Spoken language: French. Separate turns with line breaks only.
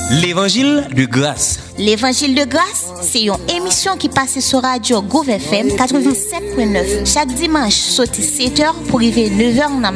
L'évangile de grâce.
L'évangile de grâce, c'est une émission qui passe sur radio Gouv FM 87.9 chaque dimanche, sorti 7h pour arriver 9h dans